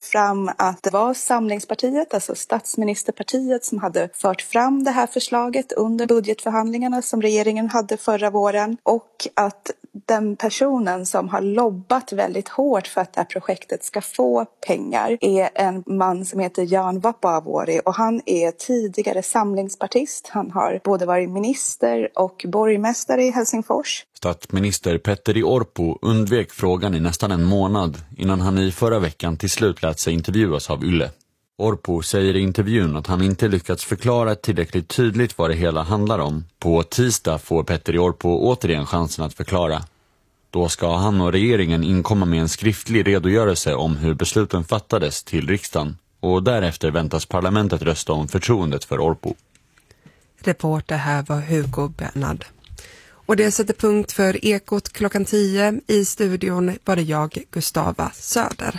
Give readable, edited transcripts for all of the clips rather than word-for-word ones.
fram att det var Samlingspartiet, alltså statsministerpartiet, som hade fört fram det här förslaget under budgetförhandlingarna som regeringen hade förra våren, och att den personen som har lobbat väldigt hårt för att det här projektet ska få pengar är en man som heter Jan Vapaavuori, och han är tidigare samlingspartist. Han har både varit minister och borgmästare i Helsingfors. Statsminister Petteri Orpo undvek frågan i nästan en månad innan han i förra veckan till slut lät sig intervjuas av Yle. Orpo säger i intervjun att han inte lyckats förklara tillräckligt tydligt vad det hela handlar om. På tisdag får Petteri Orpo återigen chansen att förklara. Då ska han och regeringen inkomma med en skriftlig redogörelse om hur besluten fattades till riksdagen. Och därefter väntas parlamentet rösta om förtroendet för Orpo. Reporter här var Hugo Bernhard. Och det sätter punkt för Ekot klockan 10. I studion var det jag, Gustava Söder.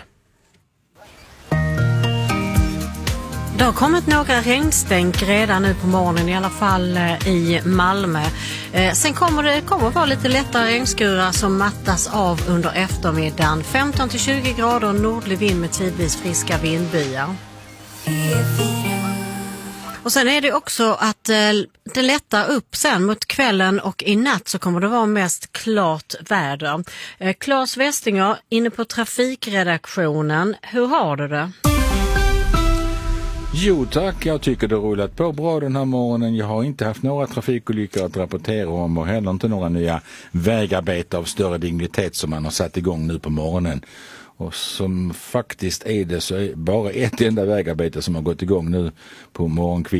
Det har kommit några regnstänk redan nu på morgonen, i alla fall i Malmö. Sen kommer det vara lite lättare regnskurar som mattas av under eftermiddagen. 15-20 grader nordlig vind med tidvis friska vindbyar. Och sen är det också att det lättar upp sen mot kvällen, och i natt så kommer det vara mest klart väder. Claes Westinger inne på trafikredaktionen. Hur har du det? Jo tack, jag tycker det har rullat på bra den här morgonen. Jag har inte haft några trafikolyckor att rapportera om, och heller inte några nya vägarbeten av större dignitet som man har satt igång nu på morgonen. Och som faktiskt är det så är bara ett enda vägarbete som har gått igång nu på morgonkvisten.